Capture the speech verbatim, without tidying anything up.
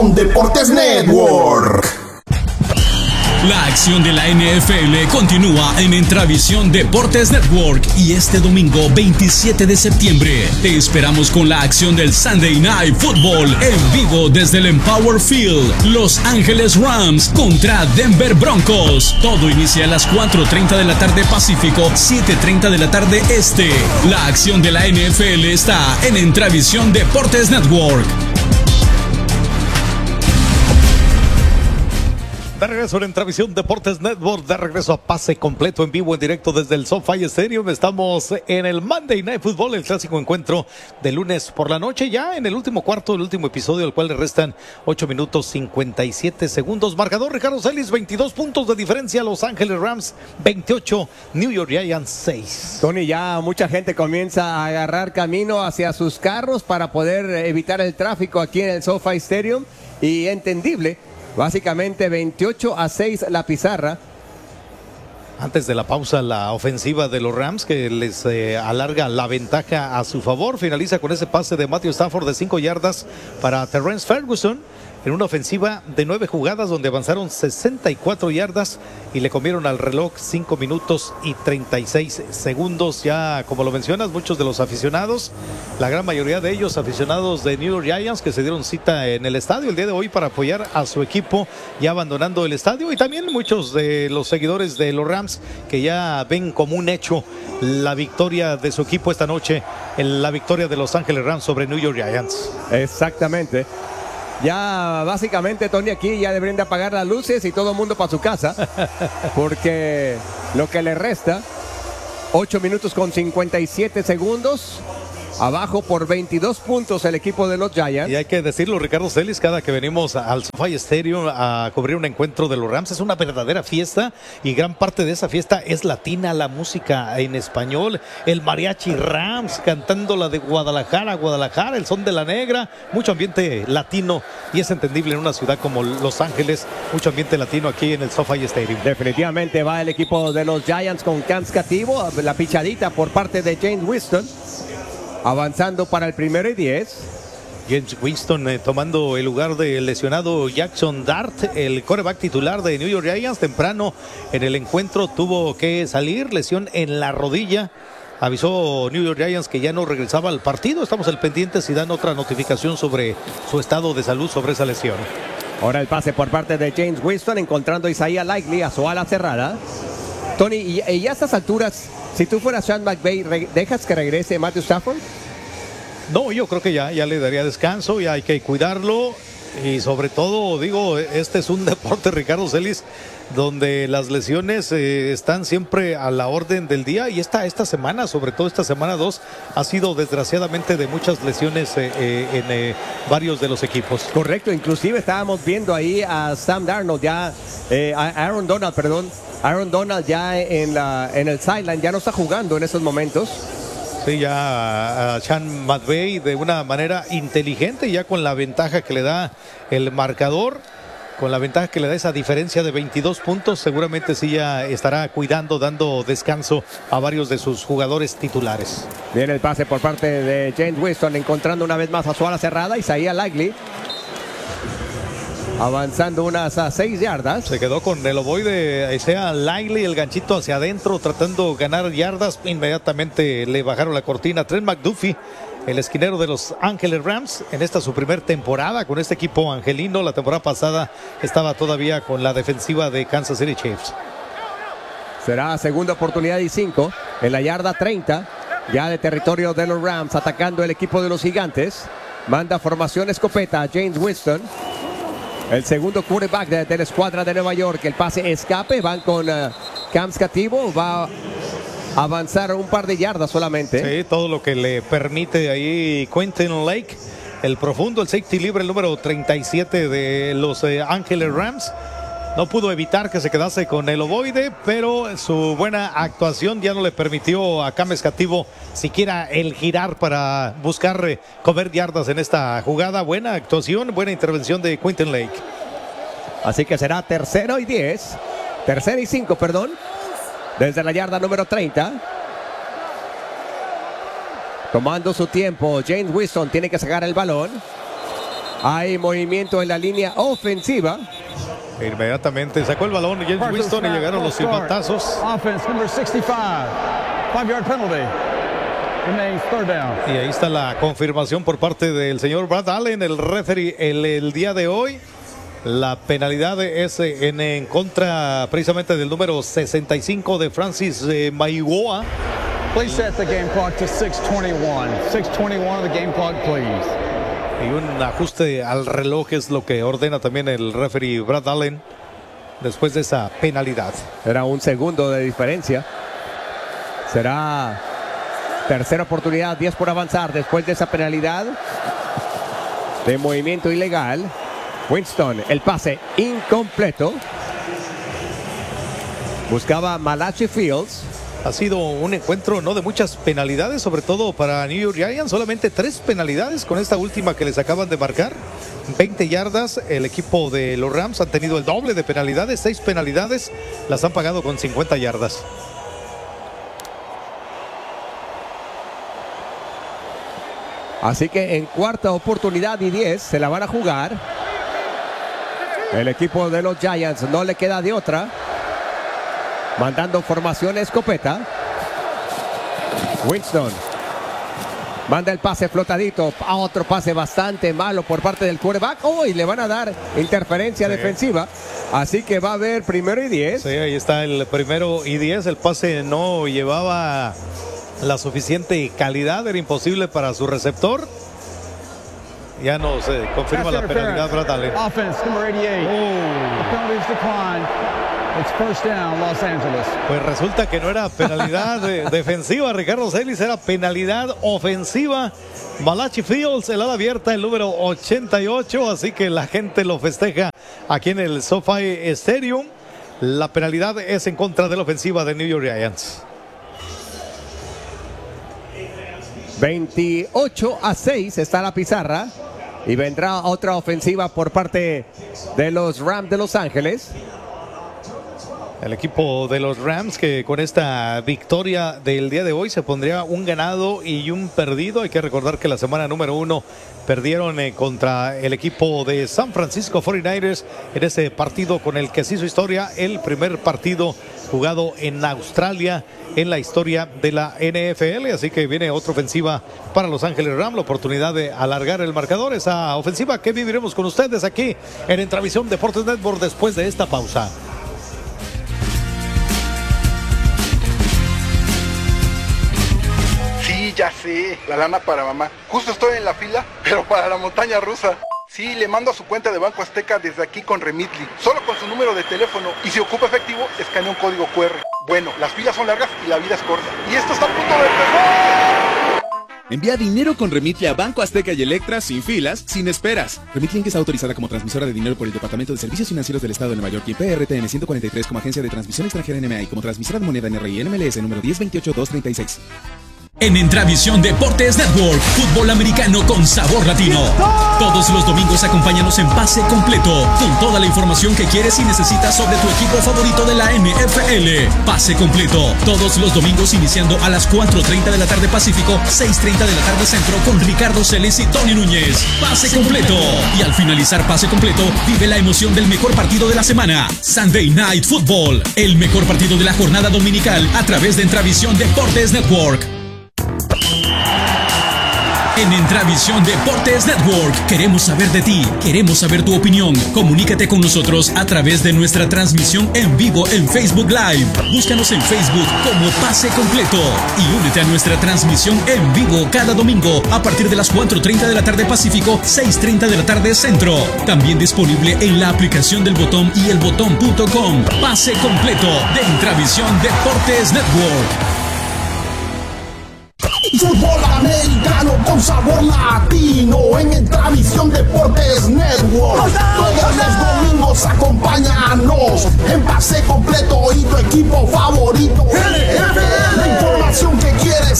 Deportes Network. La acción de la N F L continúa en Entravisión Deportes Network y este domingo veintisiete de septiembre te esperamos con la acción del Sunday Night Football en vivo desde el Empower Field. Los Ángeles Rams contra Denver Broncos. Todo inicia a las cuatro treinta de la tarde Pacífico, siete treinta de la tarde Este. La acción de la N F L está en Entravisión Deportes Network. De regreso en Entravisión Deportes Network, de regreso a pase completo en vivo, en directo desde el SoFi Stadium. Estamos en el Monday Night Football, el clásico encuentro de lunes por la noche, ya en el último cuarto, el último episodio, al cual le restan ocho minutos cincuenta y siete segundos. Marcador: Ricardo Celis, veintidós puntos de diferencia, Los Ángeles Rams veintiocho, New York Giants seis. Tony, ya mucha gente comienza a agarrar camino hacia sus carros para poder evitar el tráfico aquí en el SoFi Stadium, y entendible. Básicamente veintiocho a seis la pizarra. Antes de la pausa, la ofensiva de los Rams, que les eh, alarga la ventaja a su favor, finaliza con ese pase de Matthew Stafford de cinco yardas para Terrence Ferguson, en una ofensiva de nueve jugadas donde avanzaron sesenta y cuatro yardas y le comieron al reloj cinco minutos y treinta y seis segundos. Ya, como lo mencionas, muchos de los aficionados, la gran mayoría de ellos aficionados de New York Giants, que se dieron cita en el estadio el día de hoy para apoyar a su equipo, ya abandonando el estadio, y también muchos de los seguidores de los Rams que ya ven como un hecho la victoria de su equipo esta noche, en la victoria de Los Ángeles Rams sobre New York Giants. Exactamente. Ya básicamente, Tony, aquí ya deberían de apagar las luces y todo el mundo para su casa, porque lo que le resta, ocho minutos con cincuenta y siete segundos, abajo por veintidós puntos el equipo de los Giants. Y hay que decirlo, Ricardo Celis, cada que venimos al SoFi Stadium a cubrir un encuentro de los Rams, es una verdadera fiesta, y gran parte de esa fiesta es latina, la música en español, el mariachi Rams cantando la de Guadalajara, Guadalajara, el son de la negra, mucho ambiente latino, y es entendible en una ciudad como Los Ángeles, mucho ambiente latino aquí en el SoFi Stadium. Definitivamente va el equipo de los Giants con Cams Cativo, la pichadita por parte de James Winston. Avanzando para el primero y diez. James Winston eh, tomando el lugar del lesionado Jackson Dart, el quarterback titular de New York Giants. Temprano en el encuentro tuvo que salir, lesión en la rodilla. Avisó New York Giants que ya no regresaba al partido. Estamos al pendiente si dan otra notificación sobre su estado de salud, sobre esa lesión. Ahora el pase por parte de James Winston, encontrando a Isaiah Likely a su ala cerrada. Tony, y, y a estas alturas, si tú fueras Sean McVay, ¿dejas que regrese Matthew Stafford? No, yo creo que ya, ya le daría descanso, ya hay que cuidarlo, y sobre todo, digo, este es un deporte, Ricardo Celis, donde las lesiones eh, están siempre a la orden del día, y esta, esta semana, sobre todo esta semana dos, ha sido desgraciadamente de muchas lesiones eh, eh, en eh, varios de los equipos. Correcto, inclusive estábamos viendo ahí a Sam Darnold, ya, eh, a Aaron Donald, perdón, Aaron Donald ya en, la, en el sideline, ya no está jugando en estos momentos. Sí, ya a Sean McVay de una manera inteligente, ya con la ventaja que le da el marcador, con la ventaja que le da esa diferencia de veintidós puntos, seguramente sí ya estará cuidando, dando descanso a varios de sus jugadores titulares. Viene el pase por parte de James Winston, encontrando una vez más a su ala cerrada, Isaiah Likely. Avanzando unas a seis yardas. Se quedó con el ovoide Isaiah Likely, el ganchito hacia adentro, tratando de ganar yardas. Inmediatamente le bajaron la cortina. Trent McDuffie, el esquinero de los Ángeles Rams, en esta su primer temporada con este equipo angelino. La temporada pasada estaba todavía con la defensiva de Kansas City Chiefs. Será segunda oportunidad y cinco en la yarda treinta, ya de territorio de los Rams, atacando el equipo de los Gigantes. Manda formación escopeta a James Winston, el segundo quarterback de, de la escuadra de Nueva York. El pase escape, van con uh, Cams Cativo, va a avanzar un par de yardas solamente. Sí, todo lo que le permite ahí Quentin Lake, el profundo, el safety libre, el número treinta y siete de los eh, Ángeles Rams. No pudo evitar que se quedase con el ovoide, pero su buena actuación ya no le permitió a Cams Cativo siquiera el girar para buscar eh, comer yardas en esta jugada. Buena actuación, buena intervención de Quentin Lake. Así que será tercero y diez, tercero y cinco, perdón, desde la yarda número treinta. Tomando su tiempo, James Winston tiene que sacar el balón. Hay movimiento en la línea ofensiva. Inmediatamente sacó el balón James Winston y llegaron los silbatazos. Offense number sixty-five. Five-yard penalty. Remains third down. Y ahí está la confirmación por parte del señor Brad Allen, el referee, el, el día de hoy. La penalidad es en, en contra precisamente del número sesenta y cinco de Francis eh, Maigoa. Please set the game clock to six twenty-one. six twenty-one of the game clock, please. Y un ajuste al reloj es lo que ordena también el referee Brad Allen después de esa penalidad. Era un segundo de diferencia. Será tercera oportunidad, diez por avanzar después de esa penalidad de movimiento ilegal. Winston, el pase incompleto. Buscaba Malachi Fields. Ha sido un encuentro no de muchas penalidades, sobre todo para New York Giants. Solamente tres penalidades con esta última que les acaban de marcar. veinte yardas. El equipo de los Rams han tenido el doble de penalidades. seis penalidades. Las han pagado con cincuenta yardas. Así que en cuarta oportunidad y diez se la van a jugar. El equipo de los Giants no le queda de otra. Mandando formación escopeta. Winston manda el pase flotadito. A otro pase bastante malo por parte del quarterback. Oh, y le van a dar interferencia sí. defensiva. Así que va a haber primero y diez. Sí, ahí está el primero y diez. El pase no llevaba la suficiente calidad. Era imposible para su receptor. Ya nos eh, confirma la penalidad Brad Allen. Offense number eighty-eight. Oh. The penalties decline. It's first down, Los Angeles. Pues resulta que no era penalidad de, defensiva, Ricardo Celis, era penalidad ofensiva. Malachi Fields, el ala abierta, el número ochenta y ocho, así que la gente lo festeja aquí en el SoFi Stadium. La penalidad es en contra de la ofensiva de New York Giants. veintiocho a seis está la pizarra y vendrá otra ofensiva por parte de los Rams de Los Ángeles. El equipo de los Rams que con esta victoria del día de hoy se pondría un ganado y un perdido. Hay que recordar que la semana número uno perdieron eh, contra el equipo de San Francisco cuarenta y nueve ers en ese partido con el que se hizo historia, el primer partido jugado en Australia en la historia de la N F L. Así que viene otra ofensiva para Los Ángeles Rams, la oportunidad de alargar el marcador. Esa ofensiva que viviremos con ustedes aquí en Entravisión Deportes Network después de esta pausa. Ya sé, la lana para mamá. Justo estoy en la fila, pero para la montaña rusa. Sí, le mando a su cuenta de Banco Azteca desde aquí con Remitly. Solo con su número de teléfono. Y si ocupa efectivo, escanea un código cu erre. Bueno, las filas son largas y la vida es corta. Y esto está a punto de empezar. Envía dinero con Remitly a Banco Azteca y Electra sin filas, sin esperas. Remitly es autorizada como transmisora de dinero por el Departamento de Servicios Financieros del Estado de Nueva York y P R T N ciento cuarenta y tres como agencia de transmisión extranjera N M A y como transmisora de moneda N R I N M L S número diez veintiocho dos treinta y seis. En Entravisión Deportes Network, fútbol americano con sabor latino. Todos los domingos acompáñanos en Pase Completo, con toda la información que quieres y necesitas sobre tu equipo favorito de la N F L. Pase Completo, todos los domingos iniciando a las cuatro treinta de la tarde Pacífico, seis treinta de la tarde Centro, con Ricardo Celis y Tony Núñez. Pase Completo. Y al finalizar Pase Completo, vive la emoción del mejor partido de la semana, Sunday Night Football, el mejor partido de la jornada dominical a través de Entravisión Deportes Network. En Entravisión Deportes Network queremos saber de ti, queremos saber tu opinión. Comunícate con nosotros a través de nuestra transmisión en vivo en Facebook Live. Búscanos en Facebook como Pase Completo y únete a nuestra transmisión en vivo cada domingo a partir de las cuatro treinta de la tarde Pacífico, seis treinta de la tarde Centro. También disponible en la aplicación del Botón y el botón punto com. Pase Completo de Entravisión Deportes Network. Fútbol americano con sabor latino en Entravisión Deportes Network. Todos los domingos acompáñanos en Pase Completo y tu equipo favorito.